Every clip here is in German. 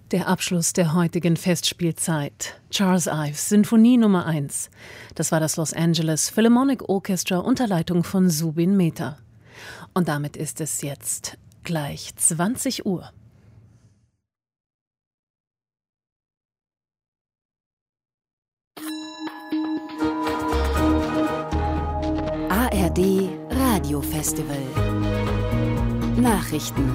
Der Abschluss der heutigen Festspielzeit. Charles Ives, Sinfonie Nummer 1. Das war das Los Angeles Philharmonic Orchestra unter Leitung von Zubin Mehta. Und damit ist es jetzt gleich 20 Uhr. ARD Radiofestival. Nachrichten.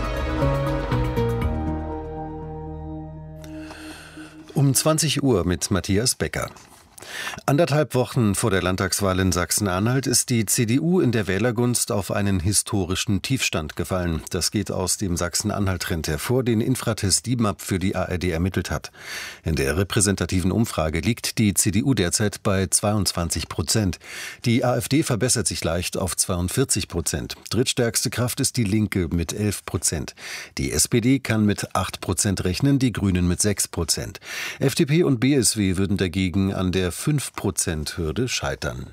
Um 20 Uhr mit Matthias Becker. 1,5 Wochen vor der Landtagswahl in Sachsen-Anhalt ist die CDU in der Wählergunst auf einen historischen Tiefstand gefallen. Das geht aus dem Sachsen-Anhalt-Trend hervor, den Infratest DIMAP für die ARD ermittelt hat. In der repräsentativen Umfrage liegt die CDU derzeit bei 22%. Die AfD verbessert sich leicht auf 42%. Drittstärkste Kraft ist die Linke mit 11%. Die SPD kann mit 8% rechnen, die Grünen mit 6%. FDP und BSW würden dagegen an der 5%-Hürde scheitern.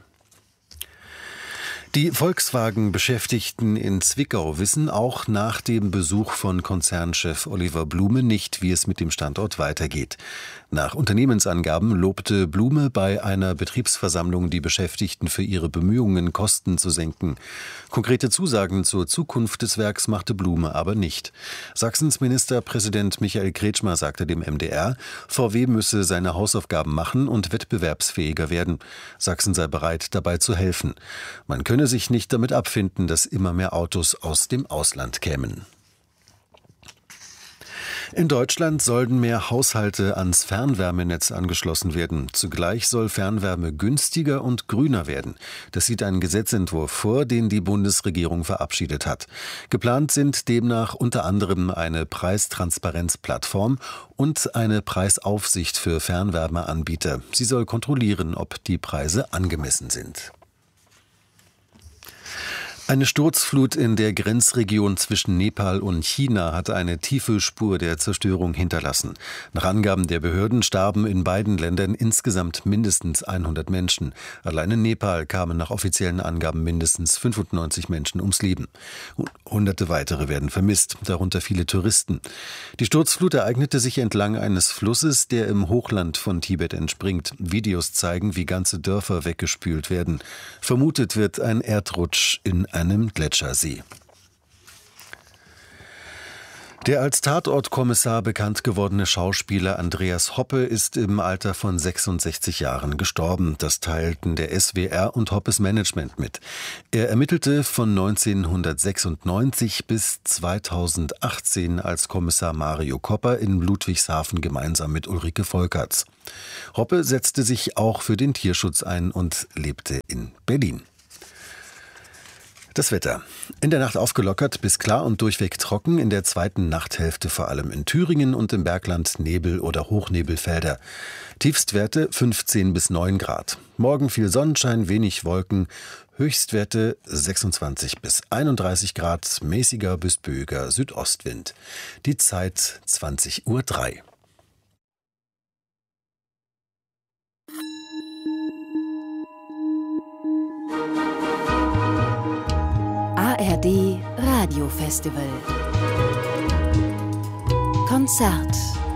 Die Volkswagen-Beschäftigten in Zwickau wissen auch nach dem Besuch von Konzernchef Oliver Blume nicht, wie es mit dem Standort weitergeht. Nach Unternehmensangaben lobte Blume bei einer Betriebsversammlung die Beschäftigten für ihre Bemühungen, Kosten zu senken. Konkrete Zusagen zur Zukunft des Werks machte Blume aber nicht. Sachsens Ministerpräsident Michael Kretschmer sagte dem MDR, VW müsse seine Hausaufgaben machen und wettbewerbsfähiger werden. Sachsen sei bereit, dabei zu helfen. Man könne sich nicht damit abfinden, dass immer mehr Autos aus dem Ausland kämen. In Deutschland sollen mehr Haushalte ans Fernwärmenetz angeschlossen werden. Zugleich soll Fernwärme günstiger und grüner werden. Das sieht ein Gesetzentwurf vor, den die Bundesregierung verabschiedet hat. Geplant sind demnach unter anderem eine Preistransparenzplattform und eine Preisaufsicht für Fernwärmeanbieter. Sie soll kontrollieren, ob die Preise angemessen sind. Eine Sturzflut in der Grenzregion zwischen Nepal und China hat eine tiefe Spur der Zerstörung hinterlassen. Nach Angaben der Behörden starben in beiden Ländern insgesamt mindestens 100 Menschen. Allein in Nepal kamen nach offiziellen Angaben mindestens 95 Menschen ums Leben. Hunderte weitere werden vermisst, darunter viele Touristen. Die Sturzflut ereignete sich entlang eines Flusses, der im Hochland von Tibet entspringt. Videos zeigen, wie ganze Dörfer weggespült werden. Vermutet wird ein Erdrutsch in einem Gletschersee. Der als Tatortkommissar bekannt gewordene Schauspieler Andreas Hoppe ist im Alter von 66 Jahren gestorben. Das teilten der SWR und Hoppes Management mit. Er ermittelte von 1996 bis 2018 als Kommissar Mario Kopper in Ludwigshafen gemeinsam mit Ulrike Volkerts. Hoppe setzte sich auch für den Tierschutz ein und lebte in Berlin. Das Wetter. In der Nacht aufgelockert bis klar und durchweg trocken, in der zweiten Nachthälfte vor allem in Thüringen und im Bergland Nebel- oder Hochnebelfelder. Tiefstwerte 15 bis 9 Grad. Morgen viel Sonnenschein, wenig Wolken, Höchstwerte 26 bis 31 Grad, mäßiger bis böiger Südostwind. Die Zeit 20:03 Uhr. ARD Radiofestival. Konzert.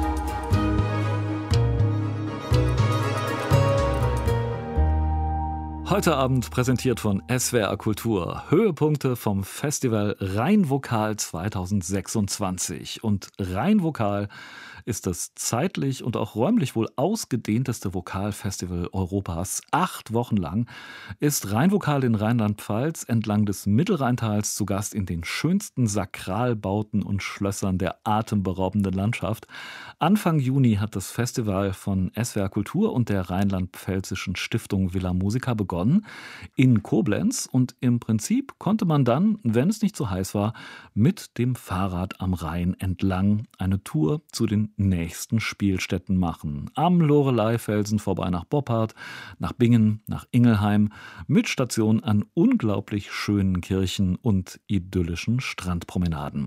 Heute Abend präsentiert von SWR Kultur. Höhepunkte vom Festival Rheinvokal 2026. Und Rheinvokal ist das zeitlich und auch räumlich wohl ausgedehnteste Vokalfestival Europas. 8 Wochen lang ist Rheinvokal in Rheinland-Pfalz entlang des Mittelrheintals zu Gast in den schönsten Sakralbauten und Schlössern der atemberaubenden Landschaft. Anfang Juni hat das Festival von SWR Kultur und der Rheinland-Pfälzischen Stiftung Villa Musica begonnen in Koblenz. Und im Prinzip konnte man dann, wenn es nicht so heiß war, mit dem Fahrrad am Rhein entlang eine Tour zu den nächsten Spielstätten machen. Am Loreleifelsen vorbei nach Boppard, nach Bingen, nach Ingelheim, mit Station an unglaublich schönen Kirchen und idyllischen Strandpromenaden.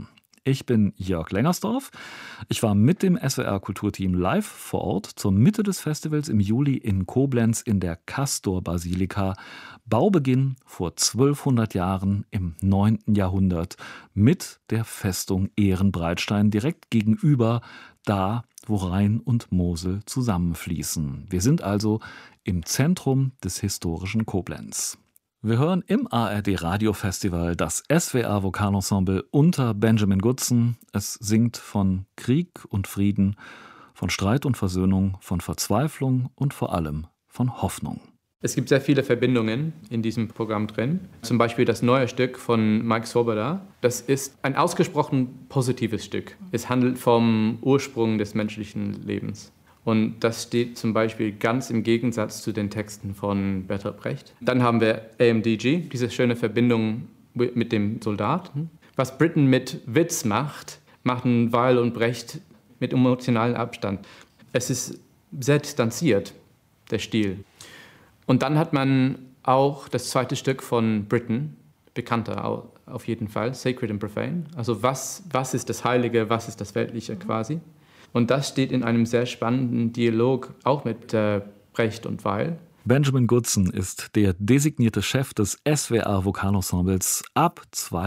Ich bin Jörg Lengersdorf. Ich war mit dem SWR-Kulturteam live vor Ort zur Mitte des Festivals im Juli in Koblenz in der Castor-Basilika. Baubeginn vor 1200 Jahren im 9. Jahrhundert mit der Festung Ehrenbreitstein direkt gegenüber, da wo Rhein und Mosel zusammenfließen. Wir sind also im Zentrum des historischen Koblenz. Wir hören im ARD-Radio-Festival das SWR-Vokalensemble unter Benjamin Goodson. Es singt von Krieg und Frieden, von Streit und Versöhnung, von Verzweiflung und vor allem von Hoffnung. Es gibt sehr viele Verbindungen in diesem Programm drin. Zum Beispiel das neue Stück von Mike Swoboda. Das ist ein ausgesprochen positives Stück. Es handelt vom Ursprung des menschlichen Lebens. Und das steht zum Beispiel ganz im Gegensatz zu den Texten von Bertolt Brecht. Dann haben wir AMDG, diese schöne Verbindung mit dem Soldaten. Was Britten mit Witz macht, machen Weil und Brecht mit emotionalem Abstand. Es ist sehr distanziert, der Stil. Und dann hat man auch das zweite Stück von Britten, bekannter auf jeden Fall, Sacred and Profane. Also was ist das Heilige, was ist das Weltliche quasi. Und das steht in einem sehr spannenden Dialog, auch mit Brecht und Weil. Benjamin Goodson ist der designierte Chef des SWR-Vokalensembles. Ab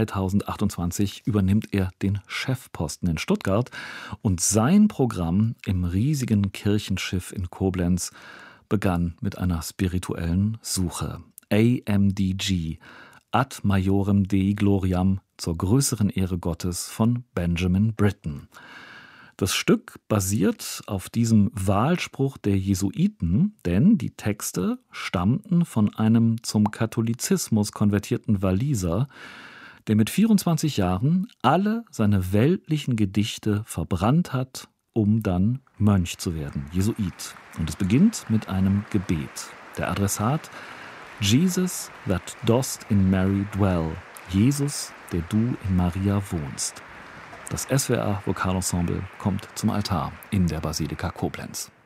2028 übernimmt er den Chefposten in Stuttgart. Und sein Programm im riesigen Kirchenschiff in Koblenz begann mit einer spirituellen Suche. AMDG, Ad Majorem Dei Gloriam, zur größeren Ehre Gottes von Benjamin Britten. Das Stück basiert auf diesem Wahlspruch der Jesuiten, denn die Texte stammten von einem zum Katholizismus konvertierten Waliser, der mit 24 Jahren alle seine weltlichen Gedichte verbrannt hat, um dann Mönch zu werden, Jesuit. Und es beginnt mit einem Gebet. Der Adressat: Jesus, that dost in Mary dwell. Jesus, der du in Maria wohnst. Das SWR-Vokalensemble kommt zum Altar in der Basilika Koblenz.